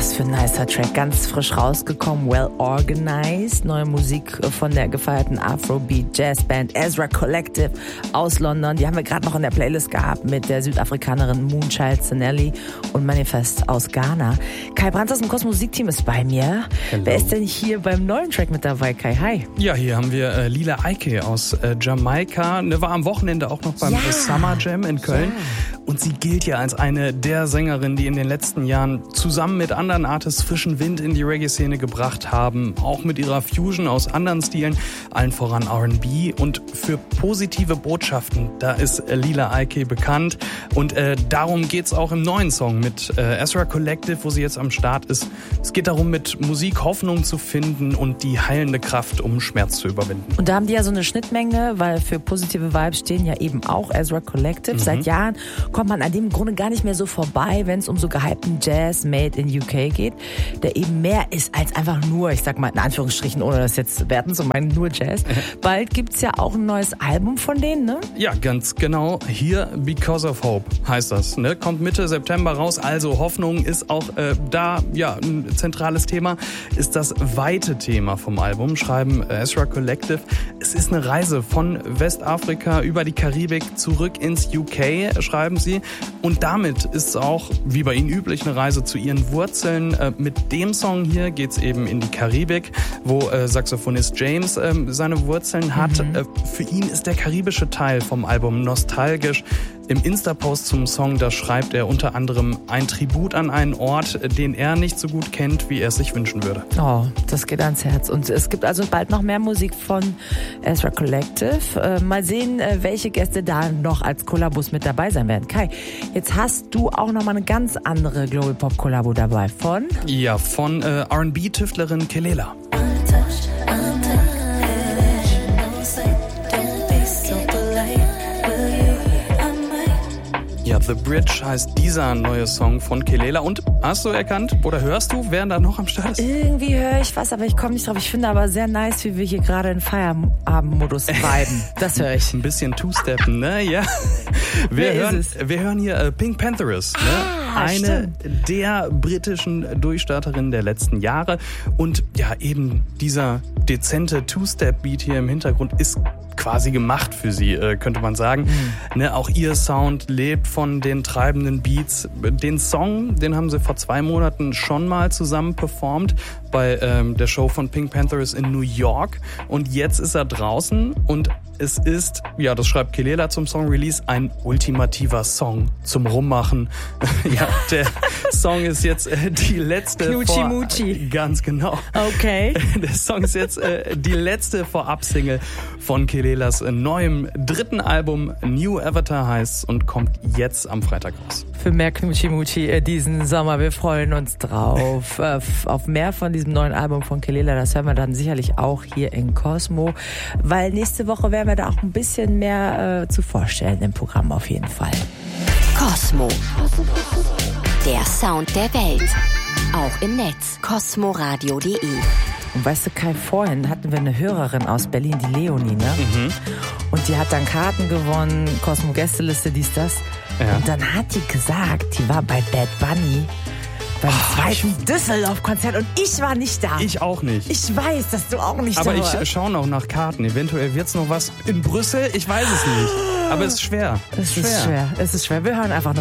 Was für ein nicer Track, ganz frisch rausgekommen, well organized, neue Musik von der gefeierten Afrobeat Jazzband Ezra Collective aus London. Die haben wir gerade noch in der Playlist gehabt mit der Südafrikanerin Moonchild Senelli und Manifest aus Ghana. Kai Brandt aus dem Cosmo Musikteam ist bei mir. Hello. Wer ist denn hier beim neuen Track mit dabei, Kai? Hi. Ja, hier haben wir Lila Ike aus Jamaika. Ne, war am Wochenende auch noch beim Summer Jam in Köln. Ja. Und sie gilt ja als eine der Sängerinnen, die in den letzten Jahren zusammen mit anderen Artists frischen Wind in die Reggae-Szene gebracht haben. Auch mit ihrer Fusion aus anderen Stilen, allen voran R&B. Und für positive Botschaften, da ist Lila Ike bekannt. Und darum geht's auch im neuen Song mit Ezra Collective, wo sie jetzt am Start ist. Es geht darum, mit Musik Hoffnung zu finden und die heilende Kraft, um Schmerz zu überwinden. Und da haben die ja so eine Schnittmenge, weil für positive Vibes stehen ja eben auch Ezra Collective. Seit Jahren kommt man an dem Grunde gar nicht mehr so vorbei, wenn es um so gehypten Jazz made in UK geht, der eben mehr ist als einfach nur, ich sag mal in Anführungsstrichen, ohne das jetzt werten zu meinen, nur Jazz. Bald gibt's ja auch ein neues Album von denen, ne? Ja, ganz genau. Hier Because of Hope heißt das. Ne? Kommt Mitte September raus, also Hoffnung ist auch da ja ein zentrales Thema. Ist das weite Thema vom Album, schreiben Ezra Collective. Es ist eine Reise von Westafrika über die Karibik zurück ins UK, schreiben sie. Und damit ist es auch, wie bei ihnen üblich, eine Reise zu ihren Wurzeln. Mit dem Song hier geht's eben in die Karibik, wo Saxophonist James seine Wurzeln hat. Für ihn ist der karibische Teil vom Album nostalgisch. Im Insta-Post zum Song, da schreibt er unter anderem ein Tribut an einen Ort, den er nicht so gut kennt, wie er es sich wünschen würde. Oh, das geht ans Herz. Und es gibt also bald noch mehr Musik von Ezra Collective. Mal sehen, welche Gäste da noch als Kollabos mit dabei sein werden. Kai, jetzt hast du auch noch mal eine ganz andere Global Pop Kollabo dabei von? Ja, von R&B-Tüftlerin Kelela. Ja, The Bridge heißt dieser neue Song von Kelela. Und hast du erkannt oder hörst du, wer da noch am Start ist? Irgendwie höre ich was, aber ich komme nicht drauf. Ich finde aber sehr nice, wie wir hier gerade in Feierabendmodus viben. Das höre ich. Ein bisschen Two-Steppen, ne? Ja. Wir hören hier Pink Panthers, ne? Eine der britischen Durchstarterinnen der letzten Jahre. Und ja, eben dieser dezente Two-Step-Beat hier im Hintergrund ist quasi gemacht für sie, könnte man sagen. Ne, auch ihr Sound lebt von den treibenden Beats. Den Song, den haben sie vor 2 Monaten schon mal zusammen performt bei der Show von Pink Panthers in New York. Und jetzt ist er draußen und es ist, ja, das schreibt Kelela zum Song-Release, ein ultimativer Song zum Rummachen. Ja, der Song ist jetzt die letzte... Knutschi-Mutschi. Ganz genau. Okay. Der Song ist jetzt die letzte Vorab-Single von Kelelas neuem 3. Album. New Avatar heißt's und kommt jetzt am Freitag raus. Für mehr Knutschi-Mutschi diesen Sommer. Wir freuen uns drauf. Auf mehr von diesem neuen Album von Kelela, das hören wir dann sicherlich auch hier in Cosmo, weil nächste Woche werden wir da auch ein bisschen mehr zu vorstellen im Programm auf jeden Fall. Cosmo. Der Sound der Welt. Auch im Netz. cosmoradio.de. Und weißt du, Kai, vorhin hatten wir eine Hörerin aus Berlin, die Leonie, ne? Und die hat dann Karten gewonnen, Cosmo-Gästeliste, dies, das. Ja. Und dann hat die gesagt, die war bei Bad Bunny beim zweiten Düsseldorf-Konzert und ich war nicht da. Ich auch nicht. Ich weiß, dass du auch nicht da warst. Aber ich schaue noch nach Karten. Eventuell wird's noch was in Brüssel. Ich weiß es nicht. Aber es ist schwer. Es ist schwer. Wir hören einfach